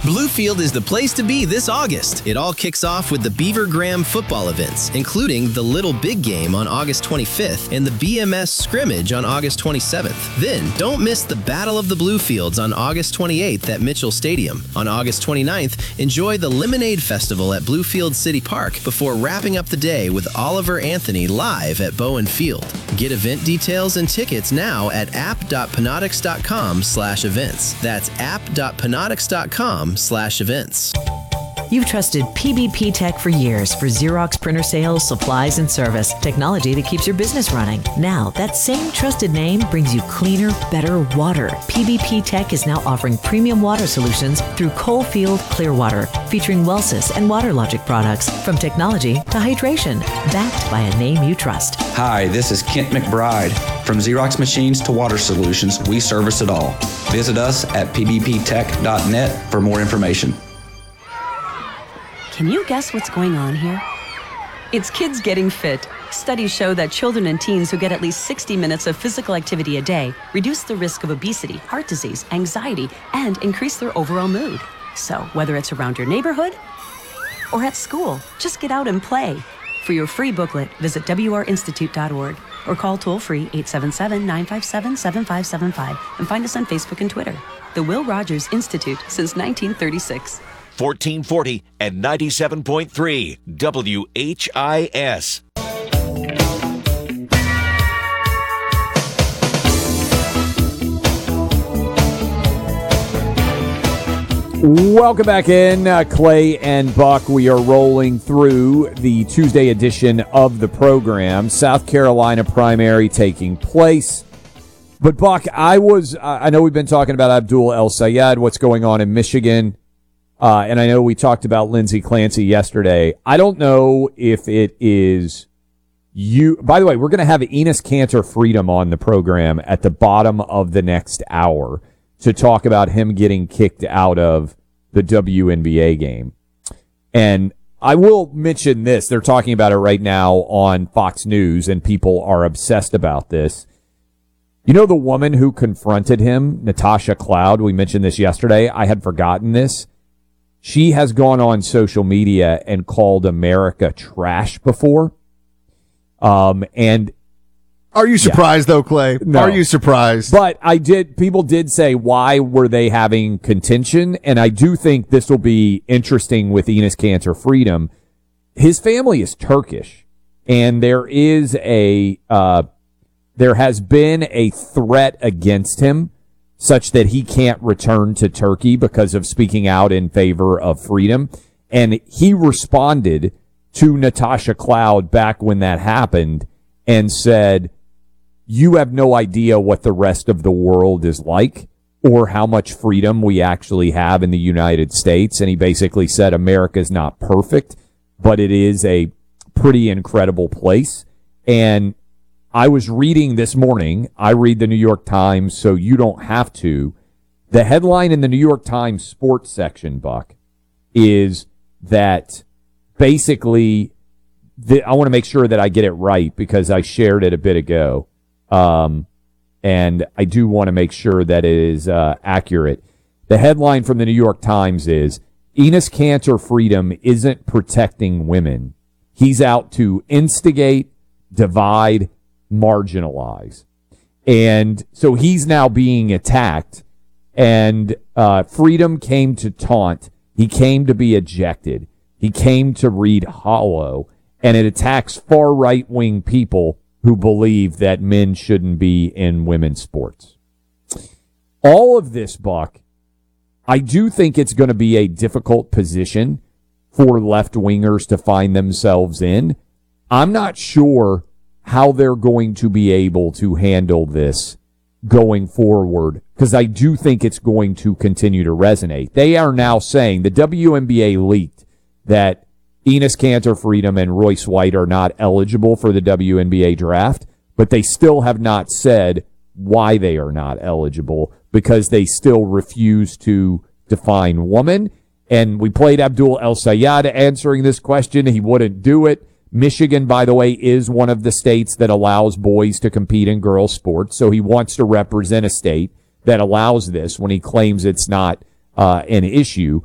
Bluefield is the place to be this August. It all kicks off with the Beaver Graham football events, including the Little Big Game on August 25th and the BMS Scrimmage on August 27th. Then, don't miss the Battle of the Bluefields on August 28th at Mitchell Stadium. On August 29th, enjoy the Lemonade Festival at Bluefield City Park before wrapping up the day with Oliver Anthony live at Bowen Field. Get event details and tickets now at app.panatics.com/events. That's app.panatics.com/events. You've trusted PBP Tech for years for Xerox printer sales, supplies, and service. Technology that keeps your business running. Now, that same trusted name brings you cleaner, better water. PBP Tech is now offering premium water solutions through Coalfield Clearwater, featuring Wellsys and WaterLogic products. From technology to hydration, backed by a name you trust. Hi, this is Kent McBride. From Xerox Machines to Water Solutions, we service it all. Visit us at pbptech.net for more information. Can you guess what's going on here? It's kids getting fit. Studies show that children and teens who get at least 60 minutes of physical activity a day reduce the risk of obesity, heart disease, anxiety, and increase their overall mood. So whether it's around your neighborhood or at school, just get out and play. For your free booklet, visit wrinstitute.org or call toll-free 877-957-7575 and find us on Facebook and Twitter. The Will Rogers Institute since 1936. 1440 and 97.3 WHIS. Welcome back in, Clay and Buck. We are rolling through the Tuesday edition of the program. South Carolina primary taking place. But Buck, I know we've been talking about Abdul El-Sayed, what's going on in Michigan. And I know we talked about Lindsey Clancy yesterday. I don't know if it is you. By the way, we're going to have Enes Kanter Freedom on the program at the bottom of the next hour to talk about him getting kicked out of the WNBA game. And I will mention this. They're talking about it right now on Fox News, and people are obsessed about this. You know the woman who confronted him, Natasha Cloud? We mentioned this yesterday. I had forgotten this. She has gone on social media and called America trash before. And are you surprised though, Clay? No. Are you surprised? But people did say, why were they having contention? And I do think this will be interesting with Enes Kanter Freedom. His family is Turkish, and there has been a threat against him such that he can't return to Turkey because of speaking out in favor of freedom. And he responded to Natasha Cloud back when that happened and said, you have no idea what the rest of the world is like or how much freedom we actually have in the United States. And he basically said America's not perfect, but it is a pretty incredible place. And I was reading this morning, I read the New York Times, so you don't have to. The headline in the New York Times sports section, Buck, is that basically, I want to make sure that I get it right because I shared it a bit ago. And I do want to make sure that it is accurate. The headline from the New York Times is, Enes Kanter Freedom isn't protecting women. He's out to instigate, divide, marginalize. And so he's now being attacked, and Freedom came to taunt. He came to be ejected. He came to read hollow, and it attacks far right-wing people who believe that men shouldn't be in women's sports. All of this, Buck, I do think it's going to be a difficult position for left-wingers to find themselves in. I'm not sure how they're going to be able to handle this going forward, because I do think it's going to continue to resonate. They are now saying, the WNBA leaked that Enes Kanter Freedom and Royce White are not eligible for the WNBA draft, but they still have not said why they are not eligible, because they still refuse to define woman. And we played Abdul El-Sayed answering this question. He wouldn't do it. Michigan, by the way, is one of the states that allows boys to compete in girls' sports, so he wants to represent a state that allows this when he claims it's not an issue.